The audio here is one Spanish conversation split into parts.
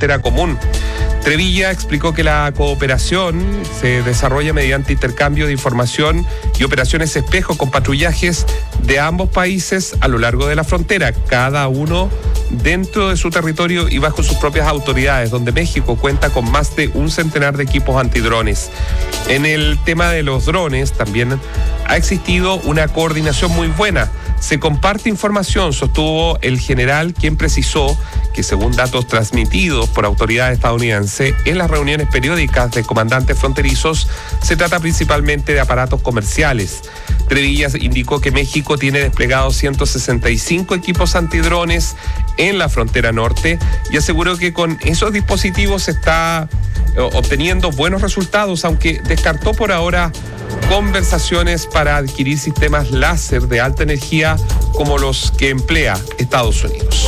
frontera común. Trevilla explicó que la cooperación se desarrolla mediante intercambio de información y operaciones espejo con patrullajes de ambos países a lo largo de la frontera, cada uno dentro de su territorio y bajo sus propias autoridades, donde México cuenta con más de un centenar de equipos antidrones. En el tema de los drones también ha existido una coordinación muy buena. Se comparte información, sostuvo el general, quien precisó que según datos transmitidos por autoridades estadounidenses en las reuniones periódicas de comandantes fronterizos, se trata principalmente de aparatos comerciales. Trevilla indicó que México tiene desplegados 165 equipos antidrones en la frontera norte y aseguró que con esos dispositivos se está obteniendo buenos resultados, aunque descartó por ahora conversaciones para adquirir sistemas láser de alta energía como los que emplea Estados Unidos.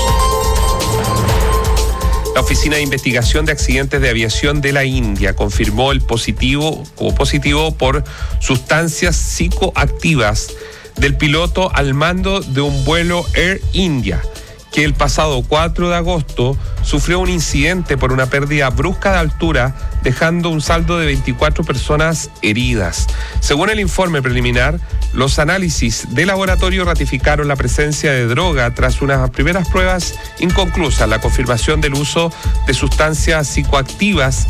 La Oficina de Investigación de Accidentes de Aviación de la India confirmó el positivo por sustancias psicoactivas del piloto al mando de un vuelo Air India, que el pasado 4 de agosto sufrió un incidente por una pérdida brusca de altura, dejando un saldo de 24 personas heridas. Según el informe preliminar, los análisis de laboratorio ratificaron la presencia de droga tras unas primeras pruebas inconclusas. La confirmación del uso de sustancias psicoactivas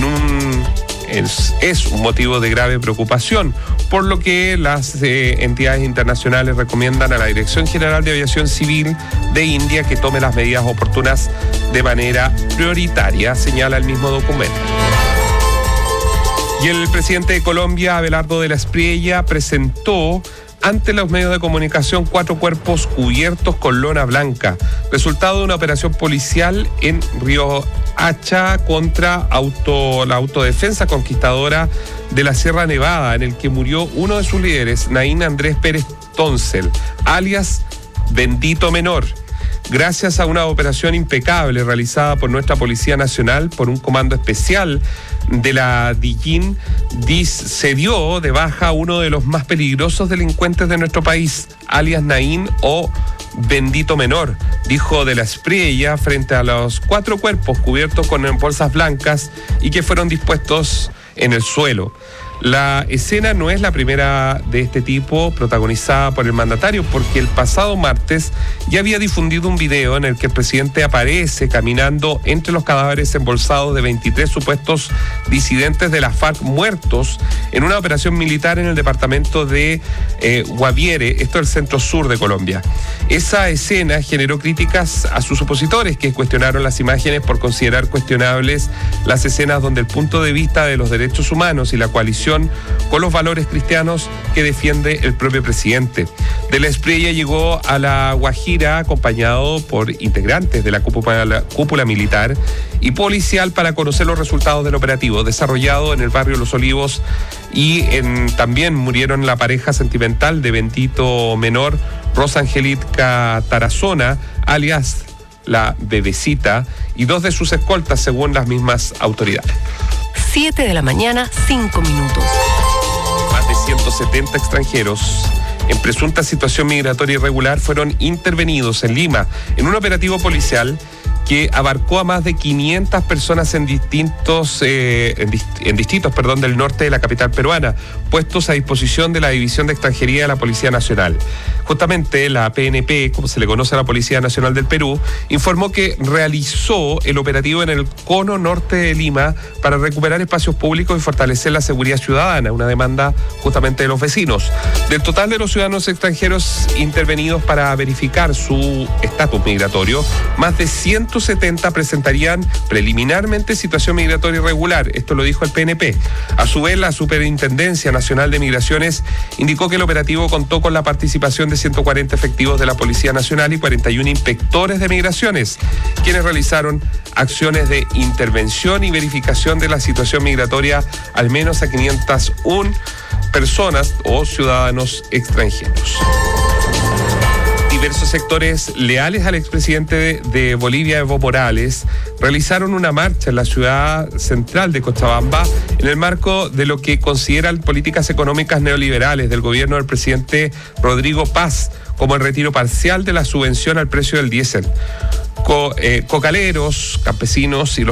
es un motivo de grave preocupación, por lo que las entidades internacionales recomiendan a la Dirección General de Aviación Civil de India que tome las medidas oportunas de manera prioritaria, señala el mismo documento. Y el presidente de Colombia, Abelardo de la Espriella, presentó ante los medios de comunicación 4 cuerpos cubiertos con lona blanca, resultado de una operación policial en Riohacha contra la autodefensa conquistadora de la Sierra Nevada, en el que murió uno de sus líderes, Naín Andrés Pérez Toncel, alias Bendito Menor. Gracias a una operación impecable realizada por nuestra Policía Nacional, por un comando especial de la DIJÍN, se dio de baja a uno de los más peligrosos delincuentes de nuestro país, alias Naín o Bendito Menor, dijo de la Espriella frente a los 4 cuerpos cubiertos con bolsas blancas y que fueron dispuestos en el suelo. La escena no es la primera de este tipo protagonizada por el mandatario, porque el pasado martes ya había difundido un video en el que el presidente aparece caminando entre los cadáveres embolsados de 23 supuestos disidentes de la FARC muertos en una operación militar en el departamento de Guaviare, esto es el centro sur de Colombia. Esa escena generó críticas a sus opositores, que cuestionaron las imágenes por considerar cuestionables las escenas donde el punto de vista de los derechos humanos y la coalición con los valores cristianos que defiende el propio presidente. De la Espriella llegó a La Guajira acompañado por integrantes de la cúpula militar y policial para conocer los resultados del operativo desarrollado en el barrio Los Olivos, y también murieron la pareja sentimental de Bendito Menor, Rosa Angélica Tarazona, alias la Bebecita, y 2 de sus escoltas, según las mismas autoridades. 7 de la mañana, 5 minutos. Más de 170 extranjeros en presunta situación migratoria irregular fueron intervenidos en Lima en un operativo policial que abarcó a más de 500 personas en distritos del norte de la capital peruana, puestos a disposición de la División de Extranjería de la Policía Nacional. Justamente la PNP, como se le conoce a la Policía Nacional del Perú, informó que realizó el operativo en el cono norte de Lima para recuperar espacios públicos y fortalecer la seguridad ciudadana, una demanda justamente de los vecinos. Del total de los ciudadanos extranjeros intervenidos para verificar su estatus migratorio, más de 170 presentarían preliminarmente situación migratoria irregular. Esto lo dijo el PNP. A su vez, la Superintendencia Nacional de Migraciones indicó que el operativo contó con la participación de 140 efectivos de la Policía Nacional y 41 inspectores de migraciones, quienes realizaron acciones de intervención y verificación de la situación migratoria al menos a 501 personas o ciudadanos extranjeros. Diversos sectores leales al expresidente de Bolivia, Evo Morales, realizaron una marcha en la ciudad central de Cochabamba en el marco de lo que consideran políticas económicas neoliberales del gobierno del presidente Rodrigo Paz, como el retiro parcial de la subvención al precio del diésel. Cocaleros, campesinos y los